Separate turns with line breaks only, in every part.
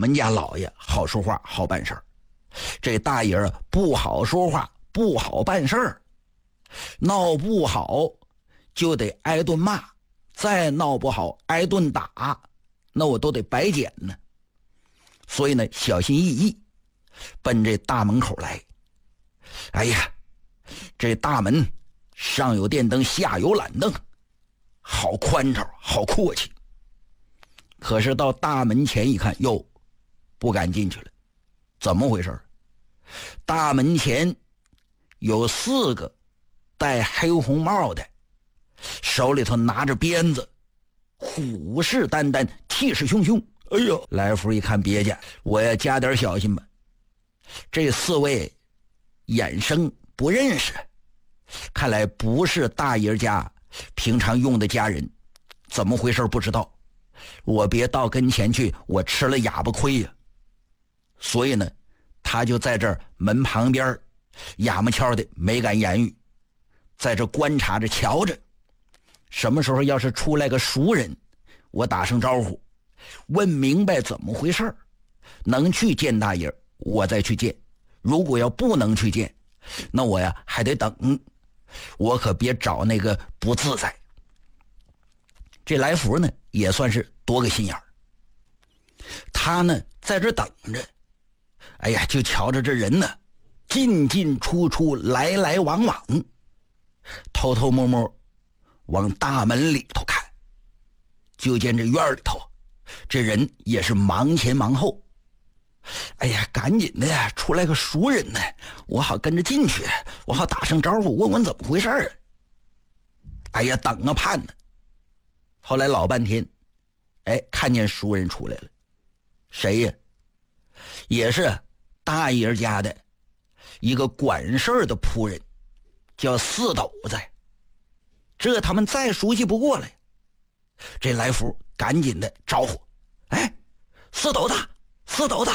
们家老爷好说话好办事儿，这大爷不好说话不好办事儿，闹不好就得挨顿骂，再闹不好挨顿打，那我都得白捡呢。所以呢，小心翼翼奔这大门口来。哎呀，这大门上有电灯下有懒凳，好宽敞好阔气。可是到大门前一看，哟，不敢进去了。怎么回事？大门前有4个戴黑红帽的，手里头拿着鞭子，虎视眈眈，气势汹汹。哎呦，来福一看别家，我要加点小心吧。这4位眼生不认识，看来不是大爷家平常用的家人，怎么回事不知道，我别到跟前去，我吃了哑巴亏呀。所以呢，他就在这儿门旁边哑么敲的没敢言语，在这观察着瞧着，什么时候要是出来个熟人，我打声招呼，问明白怎么回事，能去见大爷我再去见，如果要不能去见，那我呀还得等，我可别找那个不自在。这来福呢也算是多个心眼儿，他呢在这等着，哎呀，就瞧着这人呢进进出出，来来往往，偷偷摸摸往大门里头看，就见这院里头这人也是忙前忙后。哎呀，赶紧的呀，出来个熟人呢，我好跟着进去，我好打声招呼，问问怎么回事儿。哎呀，等啊盼呢，后来老半天，哎，看见熟人出来了。谁呀？也是大爷家的一个管事儿的仆人，叫4斗子。这他们再熟悉不过了。这来福赶紧的招呼，哎，4斗子，4斗子。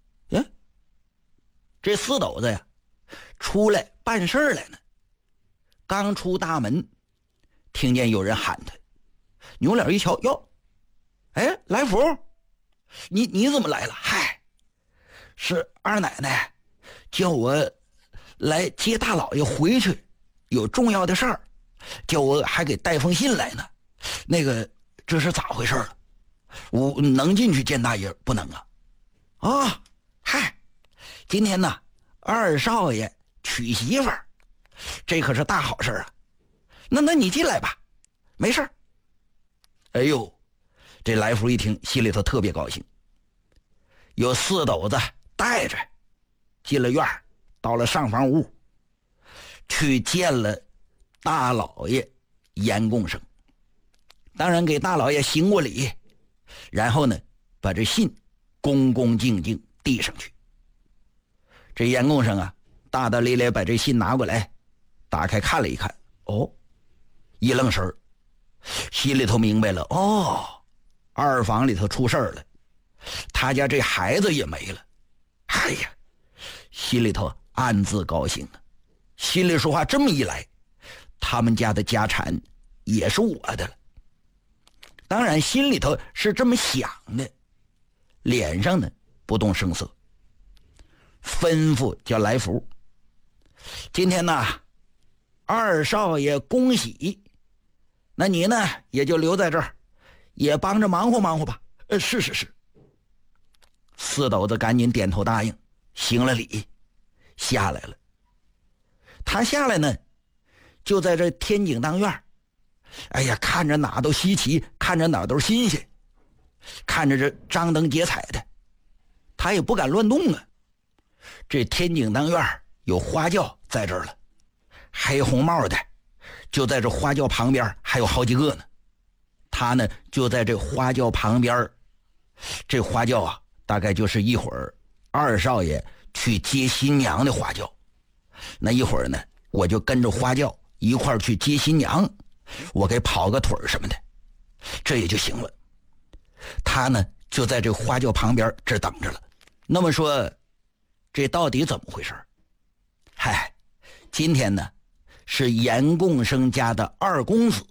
这4斗子呀出来办事来呢，刚出大门听见有人喊他，扭脸一瞧，哟，哎，来福，你怎么来了？嗨，是二奶奶叫我来接大老爷回去，有重要的事儿，叫我还给带封信来呢。那个这是咋回事了？我能进去见大爷不能啊？啊，嗨，今天呢二少爷娶媳妇儿，这可是大好事啊。那你进来吧，没事。哎呦，这来福一听心里头特别高兴，有4斗子带着进了院，到了上房屋，去见了大老爷严共生。当然给大老爷行过礼，然后呢把这信恭恭敬敬递上去。这严共生啊大大咧咧把这信拿过来，打开看了一看，哦，一愣神儿，心里头明白了，哦，二房里头出事儿了，他家这孩子也没了。哎呀，心里头暗自高兴啊，心里说话，这么一来他们家的家产也是我的了。当然心里头是这么想的，脸上呢不动声色，吩咐叫来福，今天呢二少爷恭喜，那你呢也就留在这儿，也帮着忙活忙活吧。是。4斗子赶紧点头答应，行了礼，下来了。他下来呢就在这天井当院，哎呀，看着哪都稀奇，看着哪都新鲜，看着这张灯结彩的，他也不敢乱动啊。这天井当院有花轿在这儿了，黑红帽的就在这花轿旁边还有好几个呢。他呢就在这花轿旁边，这花轿啊大概就是一会儿二少爷去接新娘的花轿，那一会儿呢我就跟着花轿一块儿去接新娘，我给跑个腿什么的，这也就行了。他呢就在这花轿旁边这等着了。那么说这到底怎么回事？嗨，今天呢是严共生家的二公子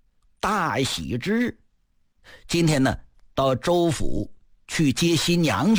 大喜之日，今天呢到州府去接新娘去。